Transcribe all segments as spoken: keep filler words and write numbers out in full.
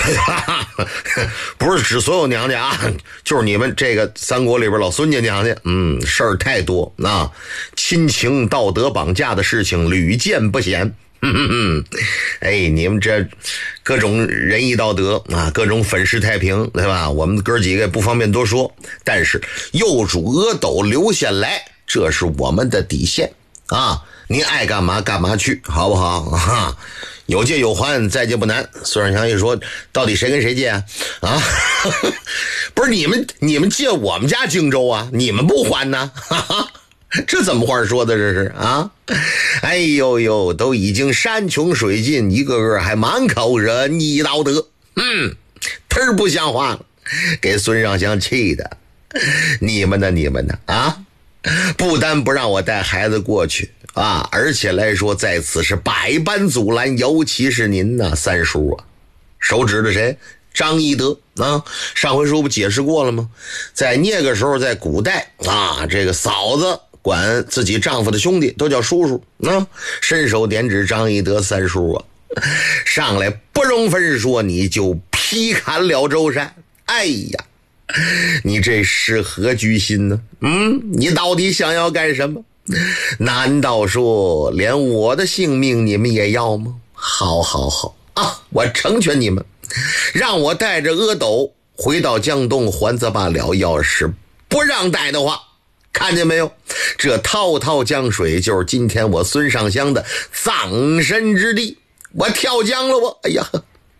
不是指所有娘家啊，就是你们这个三国里边老孙家娘家，嗯，事儿太多啊，亲情道德绑架的事情屡见不鲜。嗯嗯嗯，哎，你们这各种仁义道德啊，各种粉饰太平，对吧？我们哥几个不方便多说，但是右主阿斗留下来，这是我们的底线啊！您爱干嘛干嘛去，好不好？啊，有借有还，再借不难。孙尚香一说，到底谁跟谁借啊？啊，不是你们，你们借我们家荆州啊，你们不还呢？哈哈。这怎么话说的这是啊？哎呦呦，都已经山穷水尽，一个个还满口仁义道德，嗯，忒不像话了，给孙尚香气的。你们呢？你们呢？啊，不单不让我带孩子过去啊，而且来说在此是百般阻拦，尤其是您呐，三叔啊，手指着谁？张翼德啊，上回书不解释过了吗？在那个时候，在古代啊，这个嫂子管自己丈夫的兄弟都叫叔叔啊，伸手点指张翼德三叔啊，上来不容分说，你就劈砍了舟山。哎呀，你这是何居心呢？嗯，你到底想要干什么？难道说连我的性命你们也要吗？好好好啊，我成全你们，让我带着阿斗回到江东还则罢了，要是不让带的话，看见没有，这滔滔江水就是今天我孙尚香的葬身之地，我跳江了我。哎呀，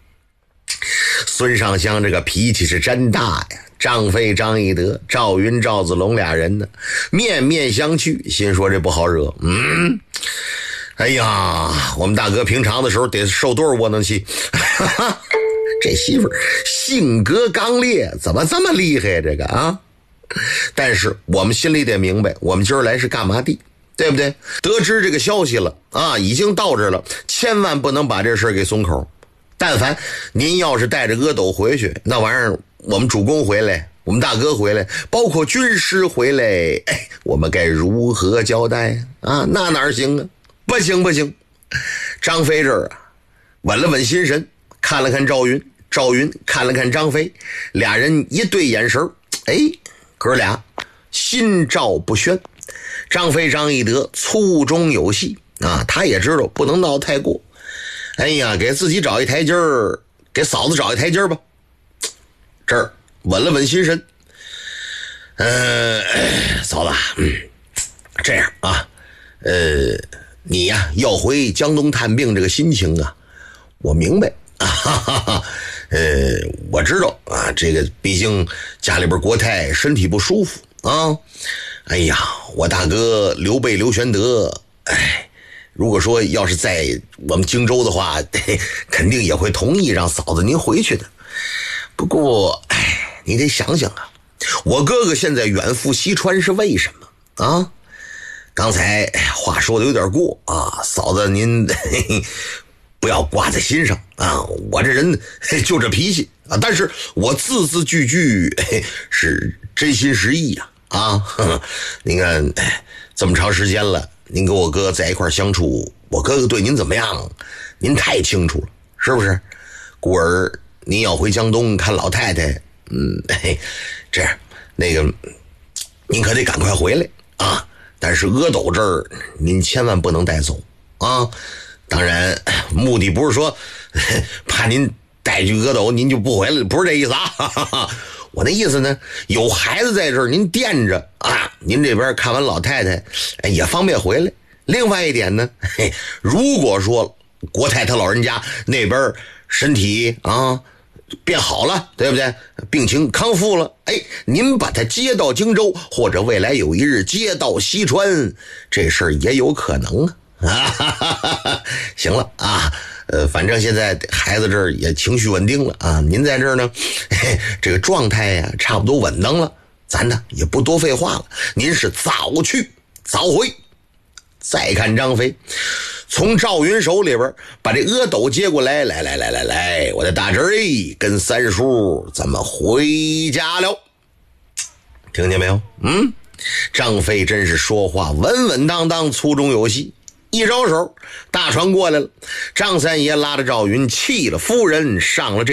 孙尚香这个脾气是真大呀，张飞、张翼德、赵云、赵子龙俩人呢，面面相觑，心说这不好惹。嗯，哎呀，我们大哥平常的时候得受多少窝囊气。这媳妇儿性格刚烈，怎么这么厉害这个啊？但是我们心里得明白，我们今儿来是干嘛的，对不对？得知这个消息了啊，已经到这了，千万不能把这事给松口。但凡您要是带着阿斗回去，那玩意儿我们主公回来，我们大哥回来，包括军师回来，哎，我们该如何交代啊？那哪行啊？不行不行。张飞这儿啊，稳了稳心神，看了看赵云，赵云看了看张飞，俩人一对眼神，哎，哥俩心照不宣。张飞张翼德粗中有细啊，他也知道不能闹太过。哎呀，给自己找一台阶儿，给嫂子找一台阶儿吧。这儿稳了稳心神。呃，嫂子，嗯，这样啊，呃，你呀要回江东探病这个心情啊，我明白啊，哈哈哈，呃，我知道啊，这个毕竟家里边国太身体不舒服啊。哎呀，我大哥刘备刘玄德，哎。如果说要是在我们荆州的话，肯定也会同意让嫂子您回去的。不过，哎，你得想想啊，我哥哥现在远赴西川是为什么啊？刚才话说的有点过啊，嫂子您嘿嘿不要挂在心上啊。我这人嘿就这脾气啊，但是我字字句句嘿是真心实意呀啊。啊呵呵，您看这么长时间了。您跟我哥在一块相处，我哥哥对您怎么样，您太清楚了，是不是？故而您要回江东看老太太，嗯，嘿，这样，那个，您可得赶快回来啊！但是阿斗这儿，您千万不能带走啊！当然，目的不是说怕您带去阿斗，您就不回来，不是这意思啊！哈哈哈，我那意思呢，有孩子在这儿，您垫着啊，您这边看完老太太，哎，也方便回来。另外一点呢，嘿，如果说国太太老人家那边身体啊变好了，对不对？病情康复了，哎，您把他接到荆州，或者未来有一日接到西川，这事儿也有可能啊。啊哈哈哈哈，行了啊。呃，反正现在孩子这儿也情绪稳定了啊，您在这儿呢，嘿，这个状态呀差不多稳当了，咱呢也不多废话了，您是早去早回。再看张飞，从赵云手里边把这阿斗接过来，来来来来来，我的大侄儿跟三叔咱们回家了，听见没有？嗯，张飞真是说话稳稳当当，粗中有细。一招手，大船过来了，张三爷拉着赵云弃了夫人，上了这